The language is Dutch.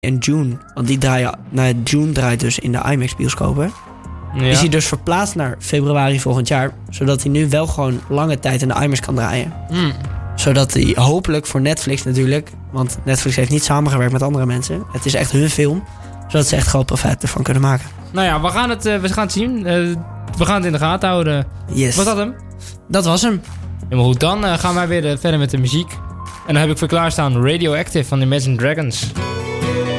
en Dune. Want Dune draait dus in de IMAX bioscopen. Ja. Is hij dus verplaatst naar februari volgend jaar. Zodat hij nu wel gewoon lange tijd in de IMAX kan draaien. Zodat hij hopelijk voor Netflix natuurlijk... want Netflix heeft niet samengewerkt met andere mensen. Het is echt hun film. Zodat ze echt groot profijt ervan kunnen maken. Nou ja, we gaan het zien. We gaan het in de gaten houden. Yes. Was dat hem? Dat was hem. Helemaal goed, dan gaan wij weer verder met de muziek. En dan heb ik voor klaarstaan Radioactive van Imagine Dragons.